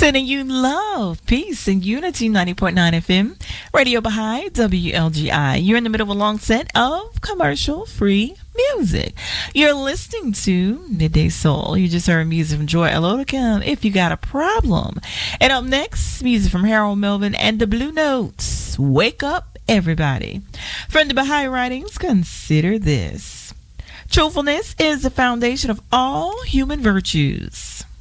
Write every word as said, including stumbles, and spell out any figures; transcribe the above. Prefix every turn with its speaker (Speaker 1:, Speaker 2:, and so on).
Speaker 1: Sending you love, peace, and unity. ninety point nine F M, Radio Baha'i, W L G I. You're in the middle of a long set of commercial-free music. You're listening to Midday Soul. You just heard music from Joy Elodicum, If You Got a Problem. And up next, music from Harold Melvin and the Blue Notes, Wake Up Everybody. From the Baha'i writings, consider this. Truthfulness is the foundation of all human virtues.